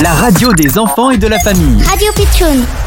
La radio des enfants et de la famille. Radio Pitchoun.